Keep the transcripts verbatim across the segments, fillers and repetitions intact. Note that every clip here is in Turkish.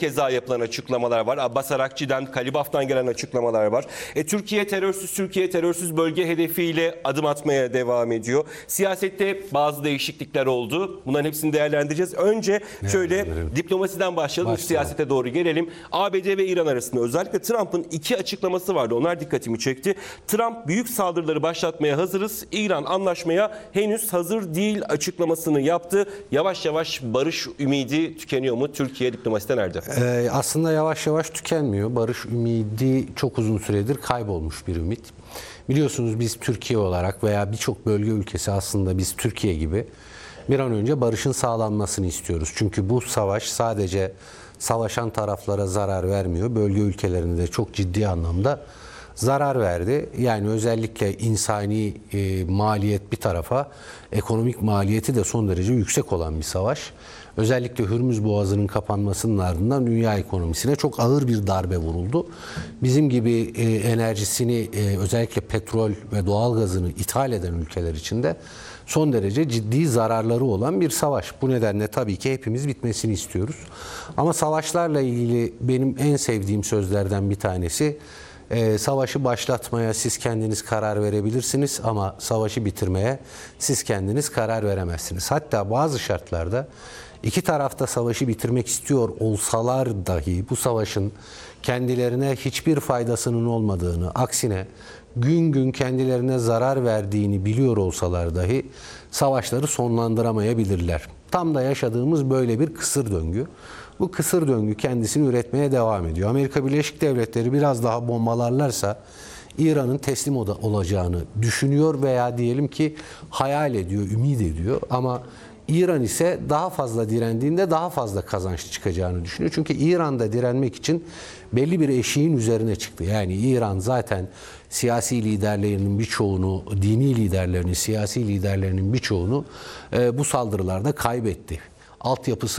keza yapılan açıklamalar var. Abbas Arakçı'dan, Kalibaf'tan gelen açıklamalar var. E, Türkiye terörsüz, Türkiye terörsüz bölge hedefiyle adım atmaya devam ediyor. Siyasette bazı değişiklikler oldu. Bunların hepsini değerlendireceğiz. Önce şöyle evet. diplomasiden başlayalım, Başlayalım. siyasete doğru gelelim. A B D ve İran arasında özellikle Trump'ın iki açıklaması vardı. Onlar dikkatimi çekti. Trump büyük saldırıları başlatmaya hazırız. İran anlaşmaya henüz hazır değil açıklamasını yaptı. Yavaş yavaş barış ümidi tükeniyor mu? Türkiye diplomaside nerede? Ee, aslında yavaş yavaş tükenmiyor. Barış ümidi çok uzun süredir kaybolmuş bir ümit. Biliyorsunuz biz Türkiye olarak veya birçok bölge ülkesi aslında biz Türkiye gibi bir an önce barışın sağlanmasını istiyoruz. Çünkü bu savaş sadece savaşan taraflara zarar vermiyor. Bölge ülkelerine de çok ciddi anlamda zarar verdi. Yani özellikle insani e, maliyet bir tarafa, ekonomik maliyeti de son derece yüksek olan bir savaş. Özellikle Hürmüz Boğazı'nın kapanmasının ardından dünya ekonomisine çok ağır bir darbe vuruldu. Bizim gibi e, enerjisini e, özellikle petrol ve doğalgazını ithal eden ülkeler için de son derece ciddi zararları olan bir savaş. Bu nedenle tabii ki hepimiz bitmesini istiyoruz. Ama savaşlarla ilgili benim en sevdiğim sözlerden bir tanesi, Ee, savaşı başlatmaya siz kendiniz karar verebilirsiniz ama savaşı bitirmeye siz kendiniz karar veremezsiniz. Hatta bazı şartlarda iki tarafta savaşı bitirmek istiyor olsalar dahi bu savaşın kendilerine hiçbir faydasının olmadığını, aksine gün gün kendilerine zarar verdiğini biliyor olsalar dahi savaşları sonlandıramayabilirler. Tam da yaşadığımız böyle bir kısır döngü. Bu kısır döngü kendisini üretmeye devam ediyor. Amerika Birleşik Devletleri biraz daha bombalarlarsa İran'ın teslim olacağını düşünüyor veya diyelim ki hayal ediyor, ümit ediyor. Ama İran ise daha fazla direndiğinde daha fazla kazanç çıkacağını düşünüyor. Çünkü İran'da direnmek için belli bir eşiğin üzerine çıktı. Yani İran zaten siyasi liderlerinin birçoğunu, dini liderlerinin, siyasi liderlerinin birçoğunu e, bu saldırılarda kaybetti. Altyapısı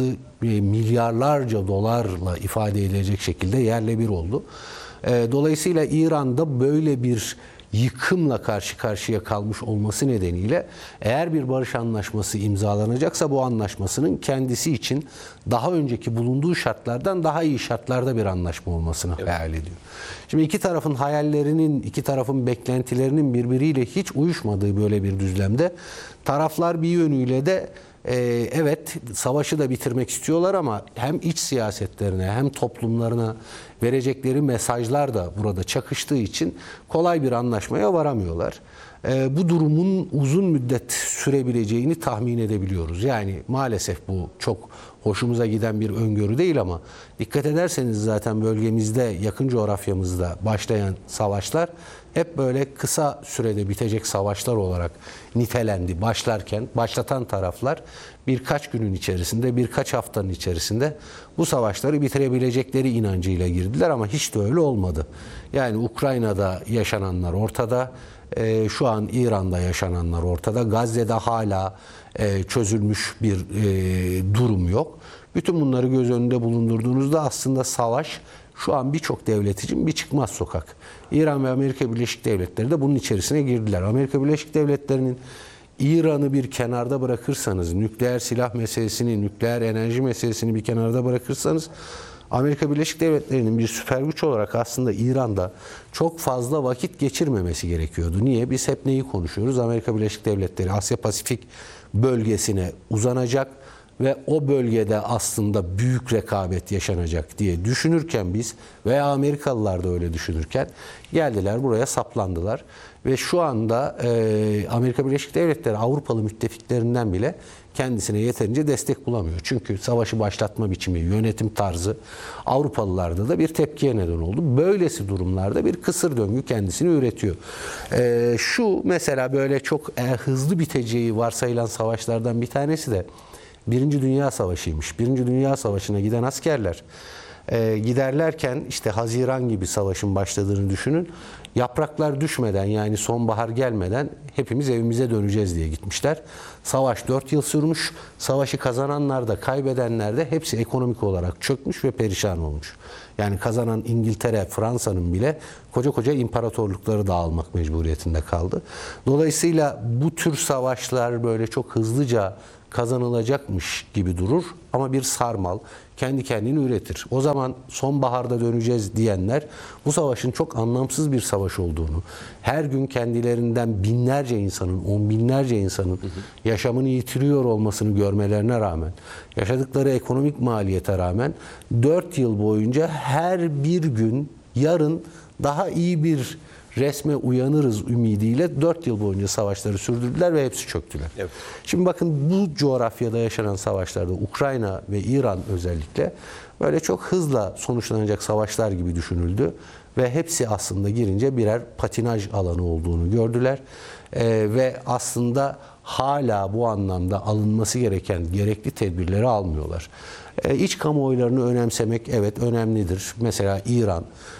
milyarlarca dolarla ifade edilecek şekilde yerle bir oldu. Dolayısıyla İran'da böyle bir yıkımla karşı karşıya kalmış olması nedeniyle eğer bir barış anlaşması imzalanacaksa bu anlaşmasının kendisi için daha önceki bulunduğu şartlardan daha iyi şartlarda bir anlaşma olmasını evet. hayal ediyor. Şimdi iki tarafın hayallerinin, iki tarafın beklentilerinin birbiriyle hiç uyuşmadığı böyle bir düzlemde taraflar bir yönüyle de Ee, evet savaşı da bitirmek istiyorlar ama hem iç siyasetlerine hem toplumlarına verecekleri mesajlar da burada çakıştığı için kolay bir anlaşmaya varamıyorlar. Ee, bu durumun uzun müddet sürebileceğini tahmin edebiliyoruz. Yani maalesef bu çok hoşumuza giden bir öngörü değil ama dikkat ederseniz zaten bölgemizde, yakın coğrafyamızda başlayan savaşlar hep böyle kısa sürede bitecek savaşlar olarak nitelendi. Başlarken başlatan taraflar birkaç günün içerisinde, birkaç haftanın içerisinde bu savaşları bitirebilecekleri inancıyla girdiler ama hiç de öyle olmadı. Yani Ukrayna'da yaşananlar ortada, e, şu an İran'da yaşananlar ortada, Gazze'de hala e, çözülmüş bir e, durum yok. Bütün bunları göz önünde bulundurduğunuzda aslında savaş şu an birçok devlet için bir çıkmaz sokak. İran ve Amerika Birleşik Devletleri de bunun içerisine girdiler. Amerika Birleşik Devletleri'nin İran'ı bir kenarda bırakırsanız, nükleer silah meselesini, nükleer enerji meselesini bir kenarda bırakırsanız, Amerika Birleşik Devletleri'nin bir süper güç olarak aslında İran'da çok fazla vakit geçirmemesi gerekiyordu. Niye? Biz hep neyi konuşuyoruz? Amerika Birleşik Devletleri Asya Pasifik bölgesine uzanacak ve o bölgede aslında büyük rekabet yaşanacak diye düşünürken biz veya Amerikalılar da öyle düşünürken geldiler buraya saplandılar. Ve şu anda e, Amerika Birleşik Devletleri Avrupalı müttefiklerinden bile kendisine yeterince destek bulamıyor. Çünkü savaşı başlatma biçimi, yönetim tarzı Avrupalılarda da bir tepkiye neden oldu. Böylesi durumlarda bir kısır döngü kendisini üretiyor. E, şu mesela böyle çok e, hızlı biteceği varsayılan savaşlardan bir tanesi de Birinci Dünya Savaşı'ymış. Birinci Dünya Savaşı'na giden askerler e, giderlerken işte Haziran gibi savaşın başladığını düşünün. Yapraklar düşmeden yani sonbahar gelmeden hepimiz evimize döneceğiz diye gitmişler. Savaş dört yıl sürmüş. Savaşı kazananlar da kaybedenler de hepsi ekonomik olarak çökmüş ve perişan olmuş. Yani kazanan İngiltere, Fransa'nın bile koca koca imparatorlukları dağılmak mecburiyetinde kaldı. Dolayısıyla bu tür savaşlar böyle çok hızlıca kazanılacakmış gibi durur ama bir sarmal, kendi kendini üretir. O zaman sonbaharda döneceğiz diyenler bu savaşın çok anlamsız bir savaş olduğunu, her gün kendilerinden binlerce insanın, on binlerce insanın yaşamını yitiriyor olmasını görmelerine rağmen, yaşadıkları ekonomik maliyete rağmen dört yıl boyunca her bir gün yarın daha iyi bir resme uyanırız ümidiyle dört yıl boyunca savaşları sürdürdüler ve hepsi çöktüler. Evet. Şimdi bakın bu coğrafyada yaşanan savaşlarda Ukrayna ve İran özellikle böyle çok hızla sonuçlanacak savaşlar gibi düşünüldü ve hepsi aslında girince birer patinaj alanı olduğunu gördüler. Ee, ve aslında hala bu anlamda alınması gereken gerekli tedbirleri almıyorlar. Ee, iç kamuoylarını önemsemek evet önemlidir. Mesela İran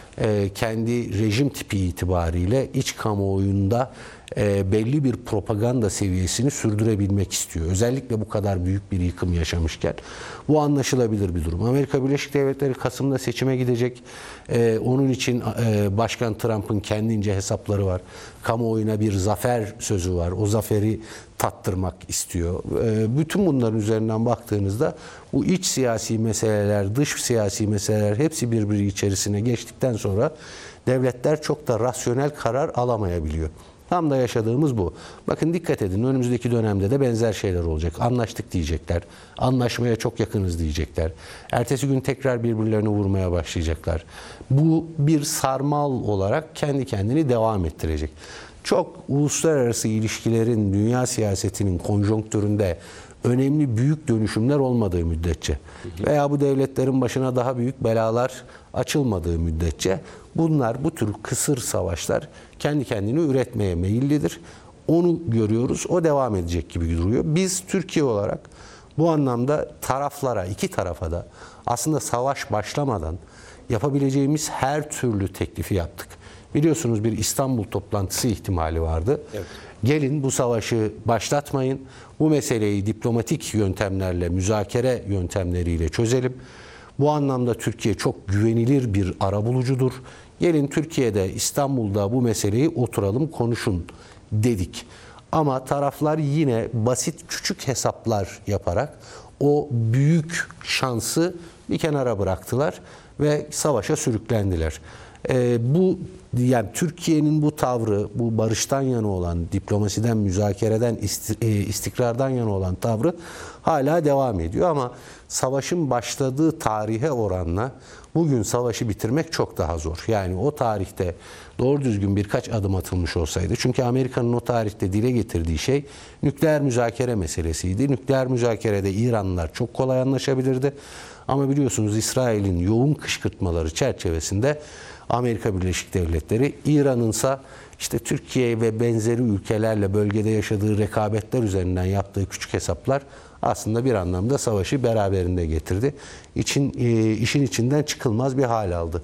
kendi rejim tipi itibariyle iç kamuoyunda belli bir propaganda seviyesini sürdürebilmek istiyor. Özellikle bu kadar büyük bir yıkım yaşamışken bu anlaşılabilir bir durum. Amerika Birleşik Devletleri Kasım'da seçime gidecek. Onun için Başkan Trump'ın kendince hesapları var. Kamuoyuna bir zafer sözü var. O zaferi tattırmak istiyor. Bütün bunların üzerinden baktığınızda bu iç siyasi meseleler, dış siyasi meseleler hepsi birbiri içerisine geçtikten sonra devletler çok da rasyonel karar alamayabiliyor. Tam da yaşadığımız bu. Bakın dikkat edin, önümüzdeki dönemde de benzer şeyler olacak. Anlaştık diyecekler. Anlaşmaya çok yakınız diyecekler. Ertesi gün tekrar birbirlerini vurmaya başlayacaklar. Bu bir sarmal olarak kendi kendini devam ettirecek. Çok uluslararası ilişkilerin, dünya siyasetinin konjonktüründe önemli büyük dönüşümler olmadığı müddetçe veya bu devletlerin başına daha büyük belalar açılmadığı müddetçe bunlar, bu tür kısır savaşlar kendi kendini üretmeye meyillidir. Onu görüyoruz, o devam edecek gibi duruyor. Biz Türkiye olarak bu anlamda taraflara, iki tarafa da aslında savaş başlamadan yapabileceğimiz her türlü teklifi yaptık. Biliyorsunuz bir İstanbul toplantısı ihtimali vardı. Evet. Gelin bu savaşı başlatmayın. Bu meseleyi diplomatik yöntemlerle, müzakere yöntemleriyle çözelim. Bu anlamda Türkiye çok güvenilir bir arabulucudur. Gelin Türkiye'de, İstanbul'da bu meseleyi oturalım, konuşun dedik. Ama taraflar yine basit küçük hesaplar yaparak o büyük şansı bir kenara bıraktılar ve savaşa sürüklendiler. Ee, bu yani Türkiye'nin bu tavrı, bu barıştan yana olan, diplomasiden, müzakereden, istikrardan yana olan tavrı hala devam ediyor. Ama savaşın başladığı tarihe oranla bugün savaşı bitirmek çok daha zor. Yani o tarihte doğru düzgün birkaç adım atılmış olsaydı. Çünkü Amerika'nın o tarihte dile getirdiği şey nükleer müzakere meselesiydi. Nükleer müzakerede İranlılar çok kolay anlaşabilirdi. Ama biliyorsunuz İsrail'in yoğun kışkırtmaları çerçevesinde Amerika Birleşik Devletleri, İran'ınsa işte Türkiye ve benzeri ülkelerle bölgede yaşadığı rekabetler üzerinden yaptığı küçük hesaplar aslında bir anlamda savaşı beraberinde getirdi. İçin, e, işin içinden çıkılmaz bir hal aldı.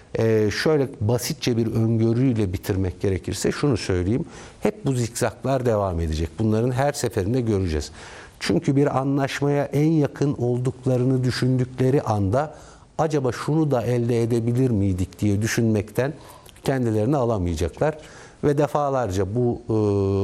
E, şöyle basitçe bir öngörüyle bitirmek gerekirse şunu söyleyeyim. Hep bu zikzaklar devam edecek. Bunların her seferinde göreceğiz. Çünkü bir anlaşmaya en yakın olduklarını düşündükleri anda acaba şunu da elde edebilir miydik diye düşünmekten kendilerini alamayacaklar. Ve defalarca bu e,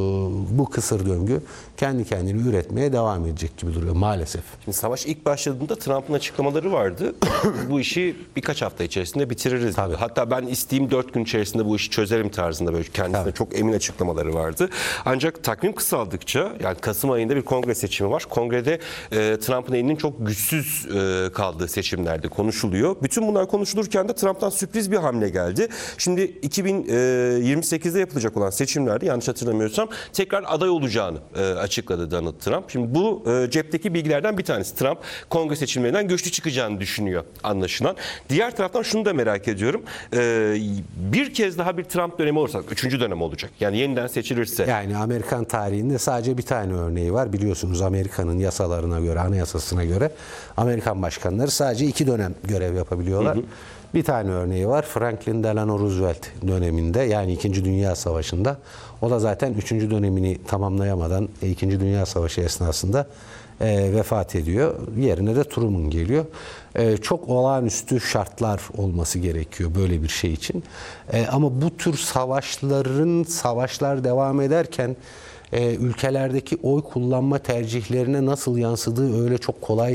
bu kısır döngü kendi kendini üretmeye devam edecek gibi duruyor maalesef. Şimdi savaş ilk başladığında Trump'ın açıklamaları vardı. Bu işi birkaç hafta içerisinde bitiririz. Tabii. Hatta ben isteyeyim dört gün içerisinde bu işi çözerim tarzında böyle kendisine Tabii. çok emin açıklamaları vardı. Ancak takvim kısaldıkça, yani Kasım ayında bir kongre seçimi var. Kongrede e, Trump'ın elinin çok güçsüz e, kaldığı seçimlerde konuşuluyor. Bütün bunlar konuşulurken de Trump'tan sürpriz bir hamle geldi. Şimdi iki bin yirmi sekizde yapılacak olan seçimlerde yanlış hatırlamıyorsam tekrar aday olacağını e, açıkladı Donald Trump. Şimdi bu e, cepteki bilgilerden bir tanesi. Trump kongre seçimlerinden güçlü çıkacağını düşünüyor anlaşılan. Diğer taraftan şunu da merak ediyorum. E, bir kez daha bir Trump dönemi olursa, üçüncü dönem olacak. Yani yeniden seçilirse. Yani Amerikan tarihinde sadece bir tane örneği var. Biliyorsunuz Amerika'nın yasalarına göre, anayasasına göre Amerikan başkanları sadece iki dönem görev yapabiliyorlar. Hı hı. Bir tane örneği var. Franklin Delano Roosevelt döneminde, yani İkinci Dünya Savaşı'nda. O da zaten üçüncü dönemini tamamlayamadan İkinci Dünya Savaşı esnasında e, vefat ediyor. Yerine de Truman geliyor. E, çok olağanüstü şartlar olması gerekiyor böyle bir şey için. E, ama bu tür savaşların, savaşlar devam ederken e, ülkelerdeki oy kullanma tercihlerine nasıl yansıdığı öyle çok kolay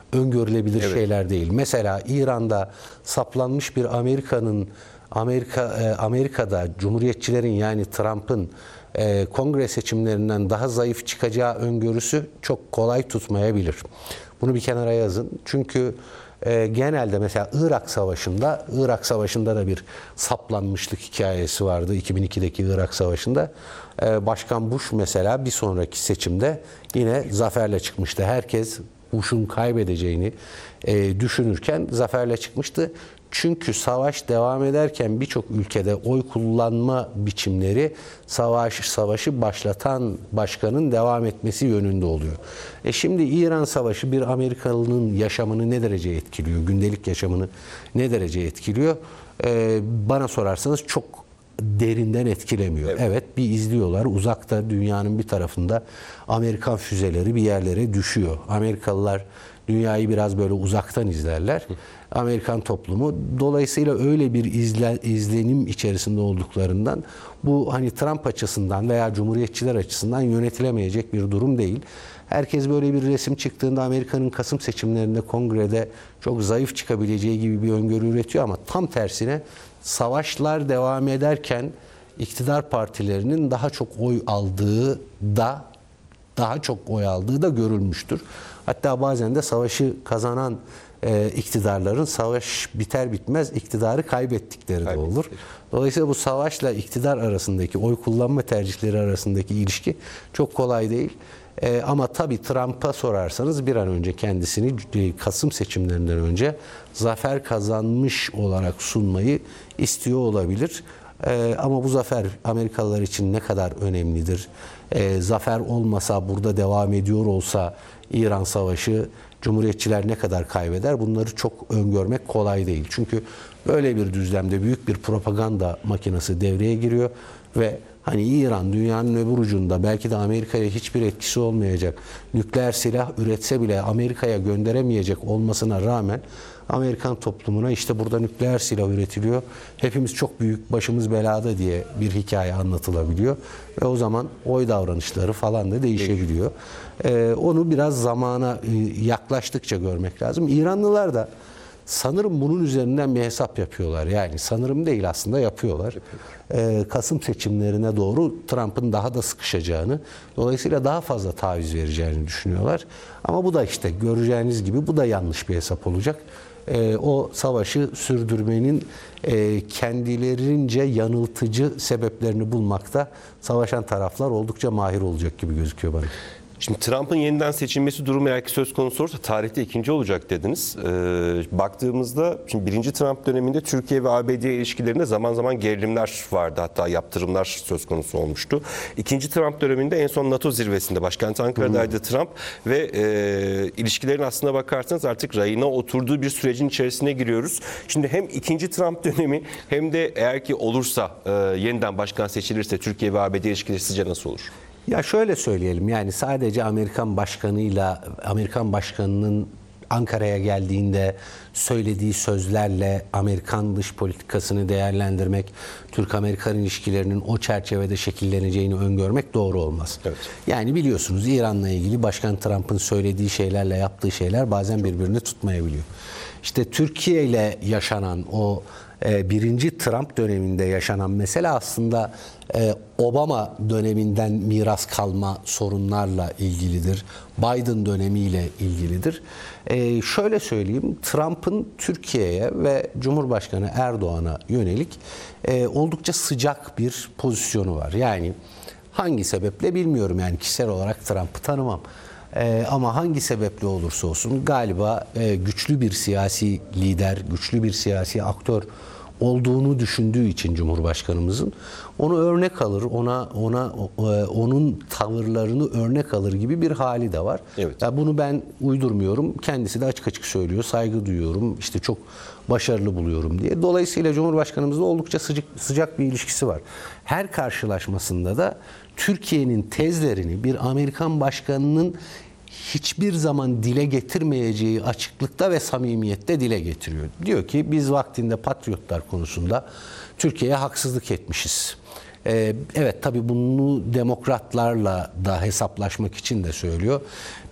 öngörülebilir Evet. şeyler değil. Mesela İran'da saplanmış bir Amerika'nın Amerika e, Amerika'da Cumhuriyetçilerin yani Trump'ın e, kongre seçimlerinden daha zayıf çıkacağı öngörüsü çok kolay tutmayabilir. Bunu bir kenara yazın. Çünkü e, genelde mesela Irak Savaşı'nda Irak Savaşı'nda da bir saplanmışlık hikayesi vardı. iki bin ikideki Irak Savaşı'nda. E, Başkan Bush mesela bir sonraki seçimde yine zaferle çıkmıştı. Herkes Bush'un kaybedeceğini e, düşünürken zaferle çıkmıştı. Çünkü savaş devam ederken birçok ülkede oy kullanma biçimleri savaş savaşı başlatan başkanın devam etmesi yönünde oluyor. E şimdi İran Savaşı bir Amerikalı'nın yaşamını ne derece etkiliyor? Gündelik yaşamını ne derece etkiliyor? E, bana sorarsanız çok derinden etkilemiyor. Evet. evet bir izliyorlar. Uzakta dünyanın bir tarafında Amerikan füzeleri bir yerlere düşüyor. Amerikalılar dünyayı biraz böyle uzaktan izlerler. Amerikan toplumu. Dolayısıyla öyle bir izle, izlenim içerisinde olduklarından bu hani Trump açısından veya Cumhuriyetçiler açısından yönetilemeyecek bir durum değil. Herkes böyle bir resim çıktığında Amerika'nın Kasım seçimlerinde kongrede çok zayıf çıkabileceği gibi bir öngörü üretiyor ama tam tersine savaşlar devam ederken iktidar partilerinin daha çok oy aldığı da daha çok oy aldığı da görülmüştür. Hatta bazen de savaşı kazanan e, iktidarların savaş biter bitmez iktidarı kaybettikleri de olur. Dolayısıyla bu savaşla iktidar arasındaki oy kullanma tercihleri arasındaki ilişki çok kolay değil. E, ama tabii Trump'a sorarsanız bir an önce kendisini Kasım seçimlerinden önce zafer kazanmış olarak sunmayı istiyor olabilir. E, ama bu zafer Amerikalılar için ne kadar önemlidir? E, zafer olmasa, burada devam ediyor olsa İran Savaşı, Cumhuriyetçiler ne kadar kaybeder? Bunları çok öngörmek kolay değil. Çünkü böyle bir düzlemde büyük bir propaganda makinesi devreye giriyor ve hani İran dünyanın öbür ucunda belki de Amerika'ya hiçbir etkisi olmayacak, nükleer silah üretse bile Amerika'ya gönderemeyecek olmasına rağmen Amerikan toplumuna işte burada nükleer silah üretiliyor, hepimiz çok büyük, başımız belada diye bir hikaye anlatılabiliyor ve o zaman oy davranışları falan da değişebiliyor. Ee, onu biraz zamana yaklaştıkça görmek lazım. İranlılar da sanırım bunun üzerinden bir hesap yapıyorlar. Yani sanırım değil, aslında yapıyorlar. Ee, Kasım seçimlerine doğru Trump'ın daha da sıkışacağını, dolayısıyla daha fazla taviz vereceğini düşünüyorlar. Ama bu da işte göreceğiniz gibi bu da yanlış bir hesap olacak. Ee, o savaşı sürdürmenin e, kendilerince yanıltıcı sebeplerini bulmakta savaşan taraflar oldukça mahir olacak gibi gözüküyor bana. Şimdi Trump'ın yeniden seçilmesi durumu eğer ki söz konusu olursa tarihte ikinci olacak dediniz. Ee, baktığımızda şimdi birinci Trump döneminde Türkiye ve A B D ilişkilerinde zaman zaman gerilimler vardı. Hatta yaptırımlar söz konusu olmuştu. İkinci Trump döneminde en son NATO zirvesinde başkent Ankara'daydı hmm. Trump ve e, ilişkilerin aslına bakarsanız artık rayına oturduğu bir sürecin içerisine giriyoruz. Şimdi hem ikinci Trump dönemi hem de eğer ki olursa e, yeniden başkan seçilirse Türkiye ve A B D ilişkileri sizce nasıl olur? Ya şöyle söyleyelim, yani sadece Amerikan başkanıyla, Amerikan başkanının Ankara'ya geldiğinde söylediği sözlerle Amerikan dış politikasını değerlendirmek, Türk-Amerikan ilişkilerinin o çerçevede şekilleneceğini öngörmek doğru olmaz. Evet. Yani biliyorsunuz İran'la ilgili Başkan Trump'ın söylediği şeylerle yaptığı şeyler bazen birbirini tutmayabiliyor. İşte Türkiye ile yaşanan o e, birinci Trump döneminde yaşanan mesele aslında e, Obama döneminden miras kalma sorunlarla ilgilidir. Biden dönemiyle ilgilidir. E, şöyle söyleyeyim, Trump'ın Türkiye'ye ve Cumhurbaşkanı Erdoğan'a yönelik e, oldukça sıcak bir pozisyonu var. Yani hangi sebeple bilmiyorum, yani kişisel olarak Trump'ı tanımam. Ee, ama hangi sebeple olursa olsun galiba e, güçlü bir siyasi lider, güçlü bir siyasi aktör olduğunu düşündüğü için Cumhurbaşkanımızın onu örnek alır, ona ona e, onun tavırlarını örnek alır gibi bir hali de var. Evet. Ya bunu ben uydurmuyorum. Kendisi de açık açık söylüyor. Saygı duyuyorum. İşte çok başarılı buluyorum diye. Dolayısıyla Cumhurbaşkanımızla oldukça sıcak sıcak bir ilişkisi var. Her karşılaşmasında da Türkiye'nin tezlerini bir Amerikan başkanının hiçbir zaman dile getirmeyeceği açıklıkta ve samimiyette dile getiriyor. Diyor ki biz vaktinde patriotlar konusunda Türkiye'ye haksızlık etmişiz. Ee, evet tabii bunu demokratlarla da hesaplaşmak için de söylüyor.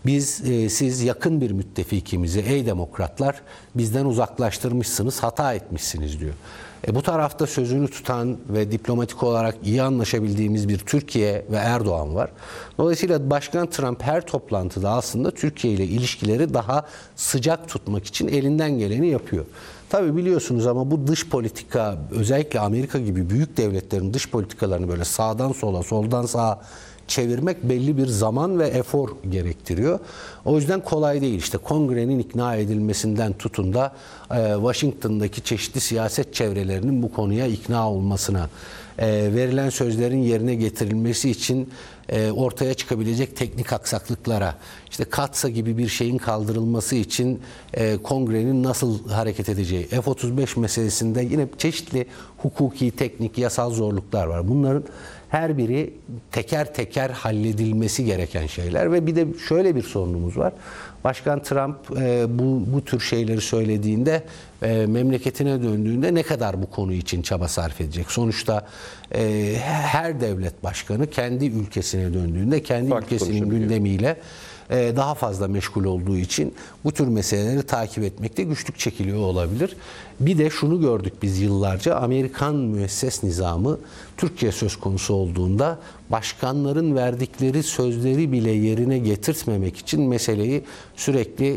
Biz e, siz yakın bir müttefikimizi ey demokratlar bizden uzaklaştırmışsınız, hata etmişsiniz diyor. E, bu tarafta sözünü tutan ve diplomatik olarak iyi anlaşabildiğimiz bir Türkiye ve Erdoğan var. Dolayısıyla Başkan Trump her toplantıda aslında Türkiye ile ilişkileri daha sıcak tutmak için elinden geleni yapıyor. Tabii biliyorsunuz ama bu dış politika, özellikle Amerika gibi büyük devletlerin dış politikalarını böyle sağdan sola, soldan sağa çevirmek belli bir zaman ve efor gerektiriyor. O yüzden kolay değil. İşte kongrenin ikna edilmesinden tutun da e, Washington'daki çeşitli siyaset çevrelerinin bu konuya ikna olmasına, e, verilen sözlerin yerine getirilmesi için e, ortaya çıkabilecek teknik aksaklıklara, işte Katsa gibi bir şeyin kaldırılması için e, kongrenin nasıl hareket edeceği, F otuz beş meselesinde yine çeşitli hukuki, teknik, yasal zorluklar var. Bunların her biri teker teker halledilmesi gereken şeyler ve bir de şöyle bir sorunumuz var. Başkan Trump e, bu bu tür şeyleri söylediğinde e, memleketine döndüğünde ne kadar bu konu için çaba sarf edecek? Sonuçta e, her devlet başkanı kendi ülkesine döndüğünde kendi Farklı ülkesinin gündemiyle e, daha fazla meşgul olduğu için bu tür meseleleri takip etmekte güçlük çekiliyor olabilir. Bir de şunu gördük biz yıllarca, Amerikan müesses nizamı Türkiye söz konusu olduğunda başkanların verdikleri sözleri bile yerine getirtmemek için meseleyi sürekli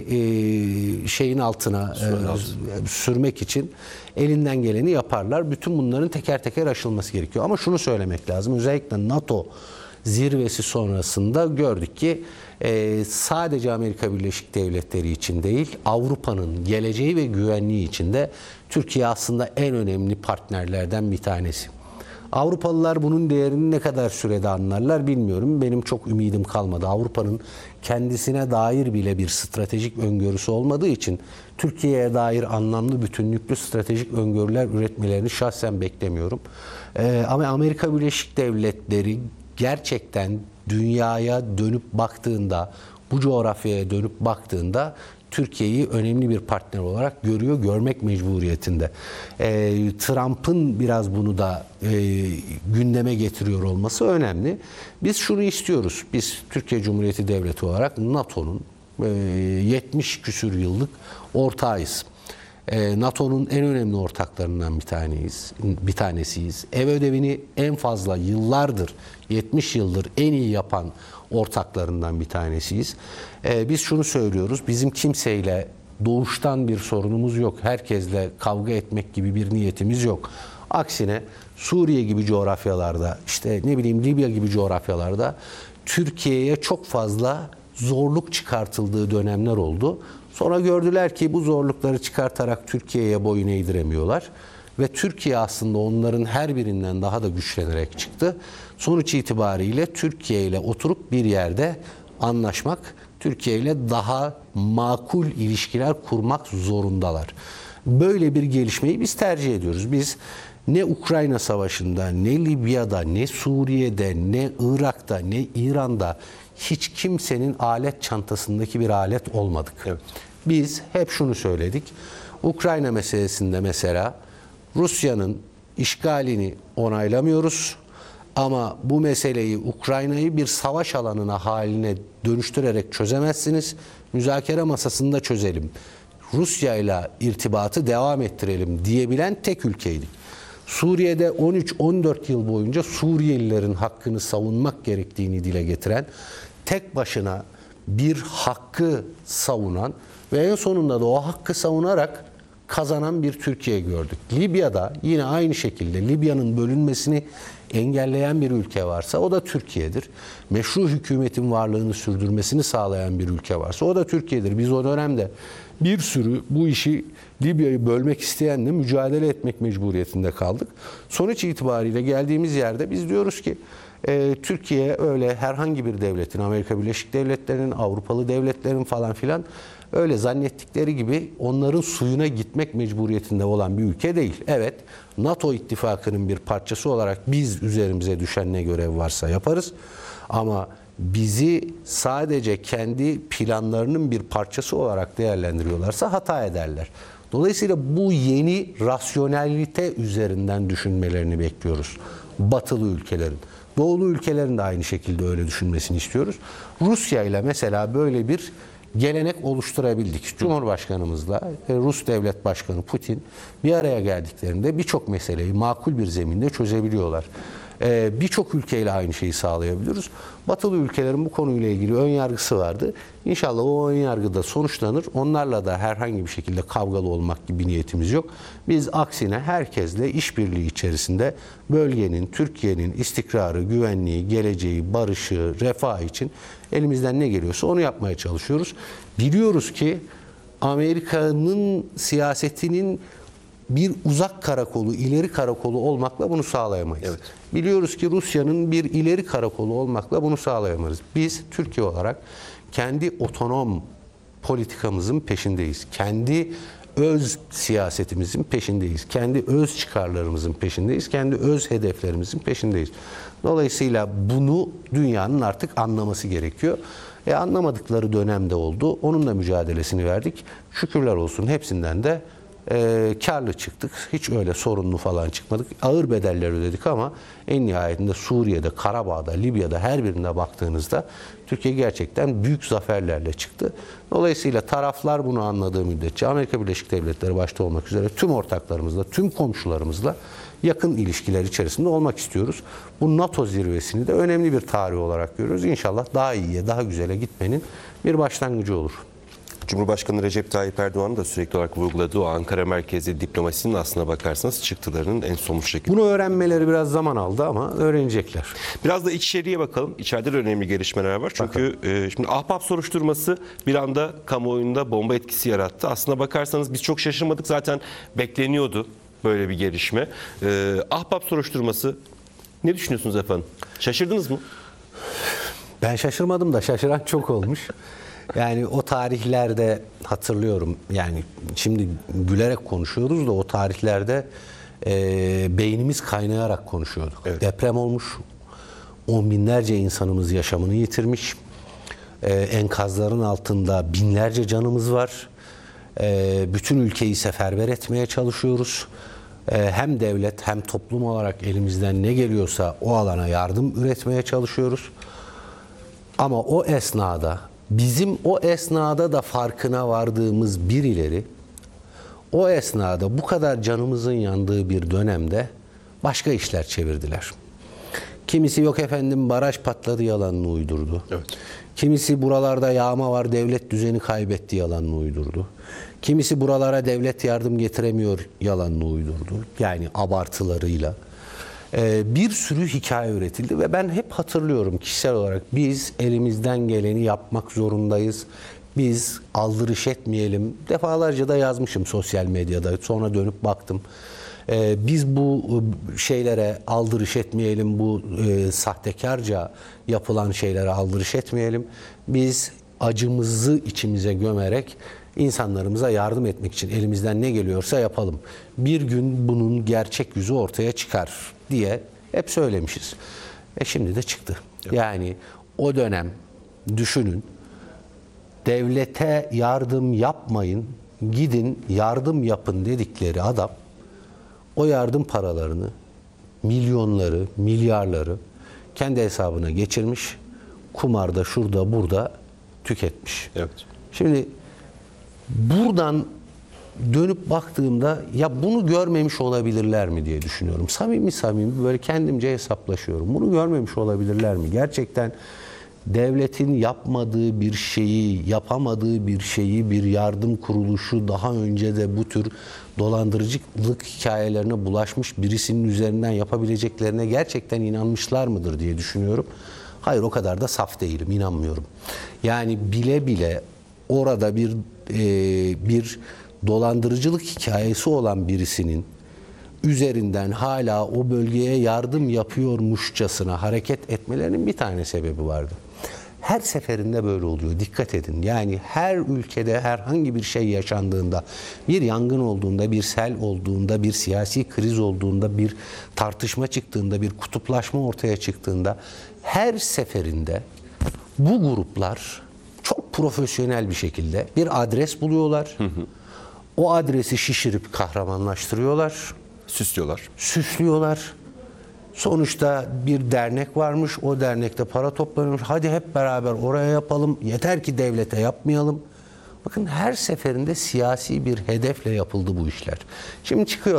e, şeyin altına e, sürmek için elinden geleni yaparlar. Bütün bunların teker teker aşılması gerekiyor. Ama şunu söylemek lazım, özellikle NATO zirvesi sonrasında gördük ki e, sadece Amerika Birleşik Devletleri için değil, Avrupa'nın geleceği ve güvenliği için de Türkiye aslında en önemli partnerlerden bir tanesi. Avrupalılar bunun değerini ne kadar sürede anlarlar bilmiyorum. Benim çok ümidim kalmadı. Avrupa'nın kendisine dair bile bir stratejik öngörüsü olmadığı için Türkiye'ye dair anlamlı, bütünlüklü stratejik öngörüler üretmelerini şahsen beklemiyorum. Ee, ama Amerika Birleşik Devletleri gerçekten dünyaya dönüp baktığında, bu coğrafyaya dönüp baktığında Türkiye'yi önemli bir partner olarak görüyor, görmek mecburiyetinde. E, Trump'ın biraz bunu da e, gündeme getiriyor olması önemli. Biz şunu istiyoruz, biz Türkiye Cumhuriyeti Devleti olarak NATO'nun e, yetmiş küsür yıllık ortağıyız. E, NATO'nun en önemli ortaklarından bir taneyiz, bir tanesiyiz. Ev ödevini en fazla yıllardır, yetmiş yıldır en iyi yapan ortaklarından bir tanesiyiz. Ee, biz şunu söylüyoruz, bizim kimseyle doğuştan bir sorunumuz yok. Herkesle kavga etmek gibi bir niyetimiz yok. Aksine Suriye gibi coğrafyalarda, işte ne bileyim Libya gibi coğrafyalarda Türkiye'ye çok fazla zorluk çıkartıldığı dönemler oldu. Sonra gördüler ki bu zorlukları çıkartarak Türkiye'ye boyun eğdiremiyorlar. Ve Türkiye aslında onların her birinden daha da güçlenerek çıktı. Sonuç itibariyle Türkiye ile oturup bir yerde anlaşmak, Türkiye ile daha makul ilişkiler kurmak zorundalar. Böyle bir gelişmeyi biz tercih ediyoruz. Biz ne Ukrayna Savaşı'nda, ne Libya'da, ne Suriye'de, ne Irak'ta, ne İran'da hiç kimsenin alet çantasındaki bir alet olmadık. Evet. Biz hep şunu söyledik. Ukrayna meselesinde mesela Rusya'nın işgalini onaylamıyoruz ama bu meseleyi, Ukrayna'yı bir savaş alanına haline dönüştürerek çözemezsiniz. Müzakere masasında çözelim. Rusya ile irtibatı devam ettirelim diyebilen tek ülkeydik. Suriye'de on üç on dört yıl boyunca Suriyelilerin hakkını savunmak gerektiğini dile getiren, tek başına bir hakkı savunan ve en sonunda da o hakkı savunarak kazanan bir Türkiye gördük. Libya'da yine aynı şekilde Libya'nın bölünmesini engelleyen bir ülke varsa o da Türkiye'dir. Meşru hükümetin varlığını sürdürmesini sağlayan bir ülke varsa o da Türkiye'dir. Biz o dönemde bir sürü bu işi, Libya'yı bölmek isteyenle mücadele etmek mecburiyetinde kaldık. Sonuç itibariyle geldiğimiz yerde biz diyoruz ki e, Türkiye öyle herhangi bir devletin, Amerika Birleşik Devletleri'nin, Avrupalı devletlerin falan filan öyle zannettikleri gibi onların suyuna gitmek mecburiyetinde olan bir ülke değil. Evet, NATO ittifakının bir parçası olarak biz üzerimize düşen ne görev varsa yaparız. Ama bizi sadece kendi planlarının bir parçası olarak değerlendiriyorlarsa hata ederler. Dolayısıyla bu yeni rasyonelite üzerinden düşünmelerini bekliyoruz Batılı ülkelerin. Doğulu ülkelerin de aynı şekilde öyle düşünmesini istiyoruz. Rusya ile mesela böyle bir gelenek oluşturabildik. Cumhurbaşkanımızla Rus Devlet Başkanı Putin bir araya geldiklerinde birçok meseleyi makul bir zeminde çözebiliyorlar. Ee, birçok ülkeyle aynı şeyi sağlayabiliyoruz. Batılı ülkelerin bu konuyla ilgili ön yargısı vardı. İnşallah o ön yargı da sonuçlanır. Onlarla da herhangi bir şekilde kavgalı olmak gibi niyetimiz yok. Biz aksine herkesle işbirliği içerisinde bölgenin, Türkiye'nin istikrarı, güvenliği, geleceği, barışı, refah için elimizden ne geliyorsa onu yapmaya çalışıyoruz. Biliyoruz ki Amerika'nın siyasetinin bir uzak karakolu, ileri karakolu olmakla bunu sağlayamayız. Evet. Biliyoruz ki Rusya'nın bir ileri karakolu olmakla bunu sağlayamayız. Biz Türkiye olarak kendi otonom politikamızın peşindeyiz. Kendi öz siyasetimizin peşindeyiz. Kendi öz çıkarlarımızın peşindeyiz. Kendi öz hedeflerimizin peşindeyiz. Dolayısıyla bunu dünyanın artık anlaması gerekiyor. E anlamadıkları dönemde oldu. Onun da mücadelesini verdik. Şükürler olsun hepsinden de e, karlı çıktık. Hiç öyle sorunlu falan çıkmadık. Ağır bedeller ödedik ama en nihayetinde Suriye'de, Karabağ'da, Libya'da her birine baktığınızda Türkiye gerçekten büyük zaferlerle çıktı. Dolayısıyla taraflar bunu anladığı müddetçe Amerika Birleşik Devletleri başta olmak üzere tüm ortaklarımızla, tüm komşularımızla yakın ilişkiler içerisinde olmak istiyoruz. Bu NATO zirvesini de önemli bir tarih olarak görüyoruz. İnşallah daha iyiye, daha güzele gitmenin bir başlangıcı olur. Cumhurbaşkanı Recep Tayyip Erdoğan'ın da sürekli olarak vurguladığı o Ankara merkezli diplomasinin aslına bakarsanız çıktılarının en somut şekilde. Bunu öğrenmeleri biraz zaman aldı ama öğrenecekler. Biraz da içeriye bakalım. İçeride de önemli gelişmeler var. Çünkü e, şimdi Ahbap soruşturması bir anda kamuoyunda bomba etkisi yarattı. Aslına bakarsanız biz çok şaşırmadık. Zaten bekleniyordu böyle bir gelişme. E, Ahbap soruşturması ne düşünüyorsunuz efendim? Şaşırdınız mı? Ben şaşırmadım da şaşıran çok olmuş. Yani o tarihlerde hatırlıyorum, yani şimdi gülerek konuşuyoruz da o tarihlerde e, beynimiz kaynayarak konuşuyorduk. Evet. Deprem olmuş, on binlerce insanımız yaşamını yitirmiş, e, enkazların altında binlerce canımız var, e, bütün ülkeyi seferber etmeye çalışıyoruz. E, hem devlet hem toplum olarak elimizden ne geliyorsa o alana yardım üretmeye çalışıyoruz. Ama o esnada bizim o esnada da farkına vardığımız birileri o esnada bu kadar canımızın yandığı bir dönemde başka işler çevirdiler. Kimisi yok efendim baraj patladı yalanını uydurdu. Evet. Kimisi buralarda yağma var devlet düzeni kaybetti yalanını uydurdu. Kimisi buralara devlet yardım getiremiyor yalanını uydurdu. Yani abartılarıyla. Bir sürü hikaye üretildi ve ben hep hatırlıyorum kişisel olarak biz elimizden geleni yapmak zorundayız. Biz aldırış etmeyelim. Defalarca da yazmışım sosyal medyada. Sonra dönüp baktım. Biz bu şeylere aldırış etmeyelim. Bu sahtekarca yapılan şeylere aldırış etmeyelim. Biz acımızı içimize gömerek insanlarımıza yardım etmek için elimizden ne geliyorsa yapalım. Bir gün bunun gerçek yüzü ortaya çıkar diye hep söylemişiz. E şimdi de çıktı. Evet. Yani o dönem düşünün, devlete yardım yapmayın, gidin yardım yapın dedikleri adam o yardım paralarını, milyonları, milyarları kendi hesabına geçirmiş, kumarda şurada burada tüketmiş. Evet. Şimdi buradan dönüp baktığımda ya bunu görmemiş olabilirler mi diye düşünüyorum. Samimi samimi böyle kendimce hesaplaşıyorum. Bunu görmemiş olabilirler mi? Gerçekten devletin yapmadığı bir şeyi, yapamadığı bir şeyi bir yardım kuruluşu daha önce de bu tür dolandırıcılık hikayelerine bulaşmış birisinin üzerinden yapabileceklerine gerçekten inanmışlar mıdır diye düşünüyorum. Hayır, o kadar da saf değilim, inanmıyorum. Yani bile bile orada bir e, bir dolandırıcılık hikayesi olan birisinin üzerinden hala o bölgeye yardım yapıyormuşçasına hareket etmelerinin bir tane sebebi vardı. Her seferinde böyle oluyor. Dikkat edin. Yani her ülkede herhangi bir şey yaşandığında, bir yangın olduğunda, bir sel olduğunda, bir siyasi kriz olduğunda, bir tartışma çıktığında, bir kutuplaşma ortaya çıktığında her seferinde bu gruplar çok profesyonel bir şekilde bir adres buluyorlar. Hı hı. O adresi şişirip kahramanlaştırıyorlar. Süslüyorlar. Süslüyorlar. Sonuçta bir dernek varmış, o dernekte para toplanıyormuş. Hadi hep beraber oraya yapalım, yeter ki devlete yapmayalım. Bakın her seferinde siyasi bir hedefle yapıldı bu işler. Şimdi çıkıyor.